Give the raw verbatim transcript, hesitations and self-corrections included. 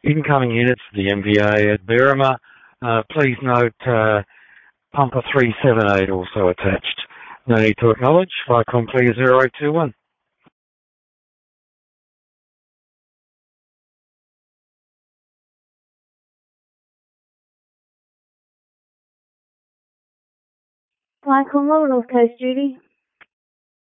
Incoming units for the M V A at Berrima. Uh, please note uh, pumper three seven eight also attached. No need to acknowledge. Flycom clear zero eight two one. Flycom Lord, Off Coast Duty.